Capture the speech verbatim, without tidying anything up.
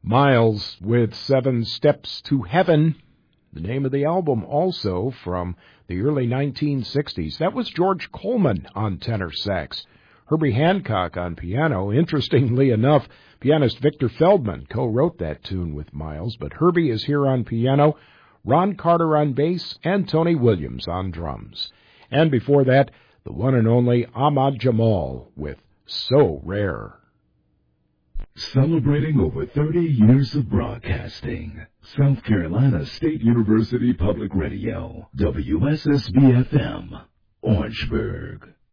Miles with Seven Steps to Heaven, the name of the album, also from the early nineteen sixties. That was George Coleman on tenor sax, Herbie Hancock on piano. Interestingly enough, pianist Victor Feldman co-wrote that tune with Miles, but Herbie is here on piano, Ron Carter on bass, and Tony Williams on drums. And before that, the one and only Ahmad Jamal with So Rare. Celebrating over thirty years of broadcasting. South Carolina State University Public Radio, W S S B F M, Orangeburg.